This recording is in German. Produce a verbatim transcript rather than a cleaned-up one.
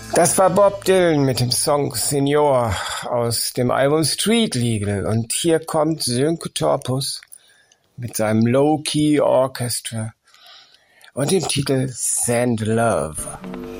Das war Bob Dylan mit dem Song Senior aus dem Album Street Legal. Und hier kommt Sönke Torpus mit seinem Low Key Orchestra und dem Titel Send Love.